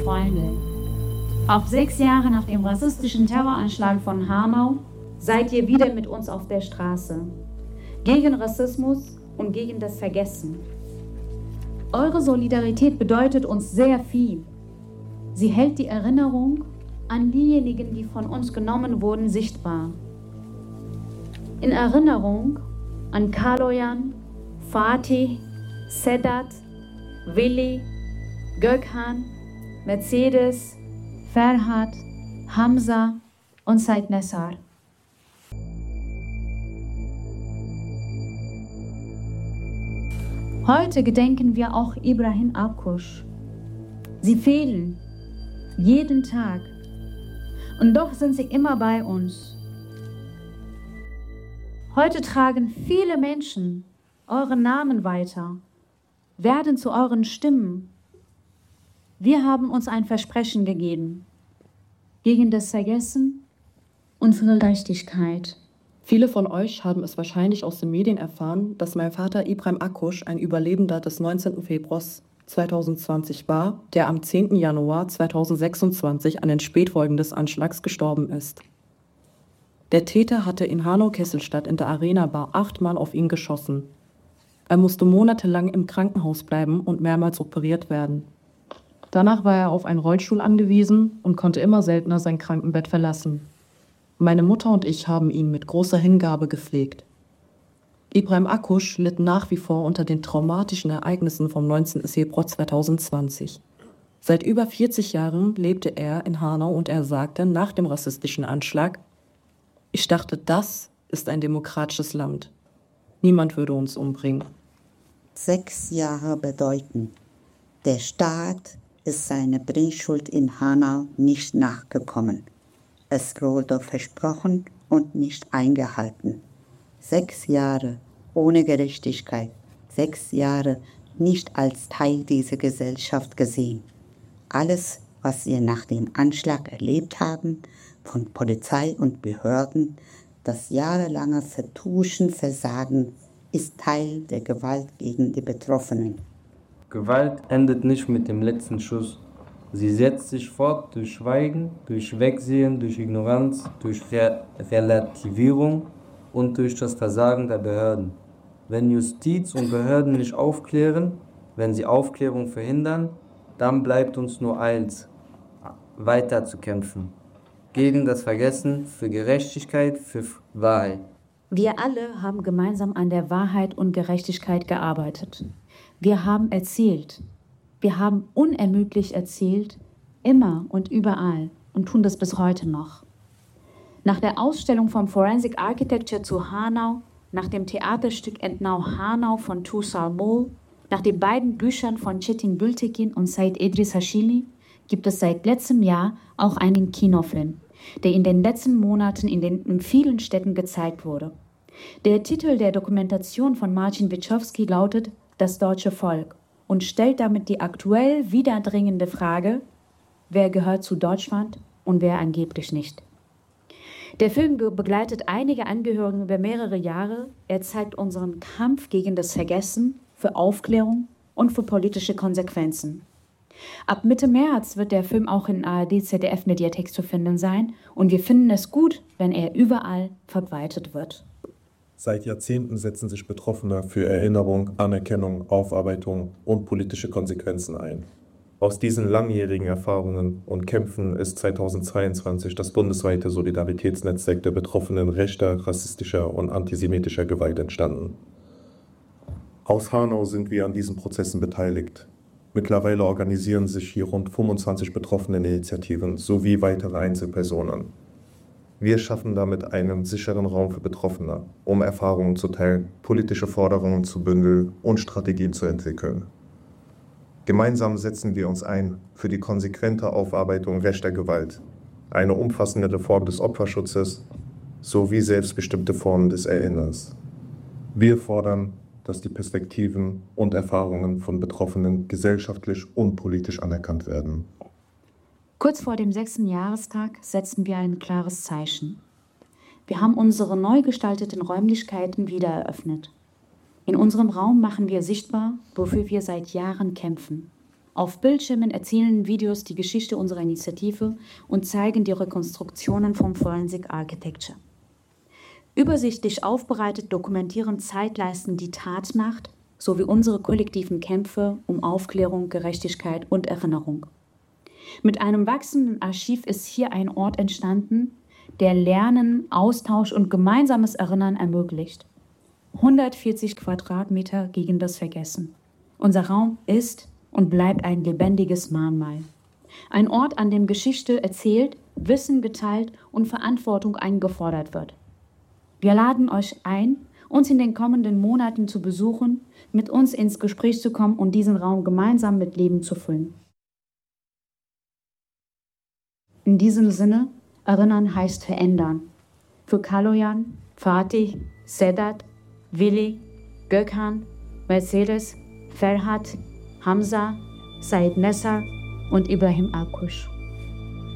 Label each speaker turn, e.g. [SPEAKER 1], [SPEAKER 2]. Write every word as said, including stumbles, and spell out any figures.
[SPEAKER 1] Freunde. Auch sechs Jahre nach dem rassistischen Terroranschlag von Hanau seid ihr wieder mit uns auf der Straße. Gegen Rassismus und gegen das Vergessen. Eure Solidarität bedeutet uns sehr viel. Sie hält die Erinnerung an diejenigen, die von uns genommen wurden, sichtbar. In Erinnerung an Kaloyan, Fatih, Sedat, Willi, Gökhan, Mercedes, Ferhat, Hamza und Said Nessar. Heute gedenken wir auch Ibrahim Akkuş. Sie fehlen jeden Tag und doch sind sie immer bei uns. Heute tragen viele Menschen eure Namen weiter, werden zu euren Stimmen. Wir haben uns ein Versprechen gegeben, gegen das Vergessen und für Gerechtigkeit.
[SPEAKER 2] Viele von euch haben es wahrscheinlich aus den Medien erfahren, dass mein Vater Ibrahim Akkuş ein Überlebender des neunzehnten Februars zweitausendzwanzig war, der am zehnten Januar zweitausendsechsundzwanzig an den Spätfolgen des Anschlags gestorben ist. Der Täter hatte in Hanau-Kesselstadt in der Arena Bar achtmal auf ihn geschossen. Er musste monatelang im Krankenhaus bleiben und mehrmals operiert werden. Danach war er auf einen Rollstuhl angewiesen und konnte immer seltener sein Krankenbett verlassen. Meine Mutter und ich haben ihn mit großer Hingabe gepflegt. Ibrahim Akkuş litt nach wie vor unter den traumatischen Ereignissen vom neunzehnten Februar zweitausendzwanzig. Seit über vierzig Jahren lebte er in Hanau und er sagte nach dem rassistischen Anschlag: Ich dachte, das ist ein demokratisches Land. Niemand würde uns umbringen.
[SPEAKER 3] Sechs Jahre bedeuten, der Staat ist seiner Bringschuld in Hanau nicht nachgekommen. Es wurde versprochen und nicht eingehalten. Sechs Jahre ohne Gerechtigkeit, sechs Jahre nicht als Teil dieser Gesellschaft gesehen. Alles, was wir nach dem Anschlag erlebt haben, von Polizei und Behörden, das jahrelange Vertuschen, Versagen, ist Teil der Gewalt gegen die Betroffenen.
[SPEAKER 4] Gewalt endet nicht mit dem letzten Schuss. Sie setzt sich fort durch Schweigen, durch Wegsehen, durch Ignoranz, durch Re- Relativierung und durch das Versagen der Behörden. Wenn Justiz und Behörden nicht aufklären, wenn sie Aufklärung verhindern, dann bleibt uns nur eins: weiter zu kämpfen. Gegen das Vergessen, für Gerechtigkeit, für Wahrheit.
[SPEAKER 1] Wir alle haben gemeinsam an der Wahrheit und Gerechtigkeit gearbeitet. Wir haben erzählt. Wir haben unermüdlich erzählt, immer und überall, und tun das bis heute noch. Nach der Ausstellung vom Forensic Architecture zu Hanau, nach dem Theaterstück Entnau Hanau von Tuğsal Moll, nach den beiden Büchern von Çetin Gültekin und Said Edris Hashili gibt es seit letztem Jahr auch einen Kinofilm, der in den letzten Monaten in, den, in vielen Städten gezeigt wurde. Der Titel der Dokumentation von Marcin Wieczorski lautet Das deutsche Volk und stellt damit die aktuell wiederdringende Frage: Wer gehört zu Deutschland und wer angeblich nicht? Der Film begleitet einige Angehörige über mehrere Jahre. Er zeigt unseren Kampf gegen das Vergessen, für Aufklärung und für politische Konsequenzen. Ab Mitte März wird der Film auch in A R D-Z D F-Mediathek zu finden sein und wir finden es gut, wenn er überall verbreitet wird.
[SPEAKER 5] Seit Jahrzehnten setzen sich Betroffene für Erinnerung, Anerkennung, Aufarbeitung und politische Konsequenzen ein. Aus diesen langjährigen Erfahrungen und Kämpfen ist zweitausendzweiundzwanzig das bundesweite Solidaritätsnetzwerk der Betroffenen rechter, rassistischer und antisemitischer Gewalt entstanden. Aus Hanau sind wir an diesen Prozessen beteiligt. Mittlerweile organisieren sich hier rund fünfundzwanzig Betroffeneninitiativen sowie weitere Einzelpersonen. Wir schaffen damit einen sicheren Raum für Betroffene, um Erfahrungen zu teilen, politische Forderungen zu bündeln und Strategien zu entwickeln. Gemeinsam setzen wir uns ein für die konsequente Aufarbeitung rechter Gewalt, eine umfassende Reform des Opferschutzes sowie selbstbestimmte Formen des Erinnerns. Wir fordern, dass die Perspektiven und Erfahrungen von Betroffenen gesellschaftlich und politisch anerkannt werden.
[SPEAKER 1] Kurz vor dem sechsten Jahrestag setzen wir ein klares Zeichen. Wir haben unsere neu gestalteten Räumlichkeiten wieder eröffnet. In unserem Raum machen wir sichtbar, wofür wir seit Jahren kämpfen. Auf Bildschirmen erzählen Videos die Geschichte unserer Initiative und zeigen die Rekonstruktionen vom Forensic Architecture. Übersichtlich aufbereitet dokumentieren Zeitleisten die Tatmacht sowie unsere kollektiven Kämpfe um Aufklärung, Gerechtigkeit und Erinnerung. Mit einem wachsenden Archiv ist hier ein Ort entstanden, der Lernen, Austausch und gemeinsames Erinnern ermöglicht. hundertvierzig Quadratmeter gegen das Vergessen. Unser Raum ist und bleibt ein lebendiges Mahnmal. Ein Ort, an dem Geschichte erzählt, Wissen geteilt und Verantwortung eingefordert wird. Wir laden euch ein, uns in den kommenden Monaten zu besuchen, mit uns ins Gespräch zu kommen und diesen Raum gemeinsam mit Leben zu füllen. In diesem Sinne, erinnern heißt verändern. Für Kaloyan, Fatih, Sedat, Willi, Gökhan, Mercedes, Ferhat, Hamza, Said Nessar und Ibrahim Akush.